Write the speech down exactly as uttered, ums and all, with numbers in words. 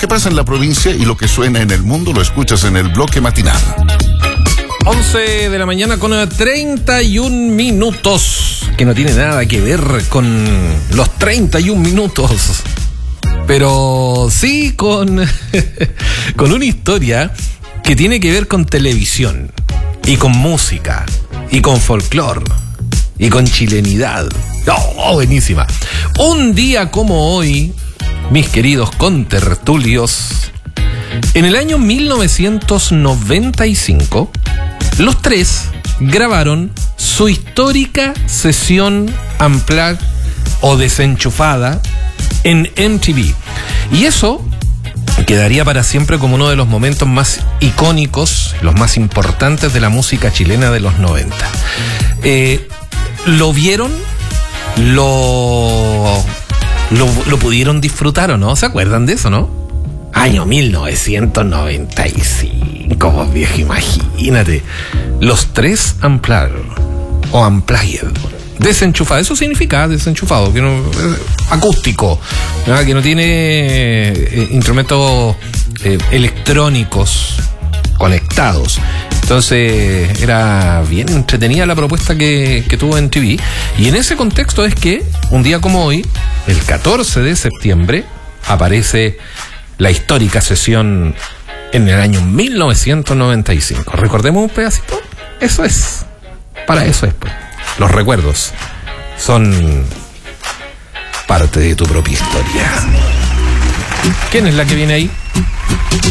que pasa en la provincia y lo que suena en el mundo lo escuchas en el bloque matinal. once de la mañana con treinta y un minutos, que no tiene nada que ver con los treinta y un minutos, pero sí con, con una historia que tiene que ver con televisión y con música y con folclore y con chilenidad. ¡Oh, buenísima! Un día como hoy, mis queridos contertulios, en el año mil novecientos noventa y cinco, los tres grabaron su histórica sesión unplugged o desenchufada en M T V. Y eso quedaría para siempre como uno de los momentos más icónicos, los más importantes de la música chilena de los noventa. Eh, ¿Lo vieron? ¿Lo, lo, lo pudieron disfrutar o no? ¿Se acuerdan de eso, no? Año mil novecientos noventa y cinco, vos viejo, imagínate. Los tres unplugged o unplugged, desenchufado, eso significa desenchufado, que no, eh, acústico, ¿no? Que no tiene eh, instrumentos eh, electrónicos conectados. Entonces era bien entretenida la propuesta que, que tuvo M T V. Y en ese contexto es que un día como hoy, el catorce de septiembre, aparece la histórica sesión en el año mil novecientos noventa y cinco. ¿Recordemos un pedacito? Eso es. Para eso es, pues. Los recuerdos son parte de tu propia historia. ¿Quién es la que viene ahí?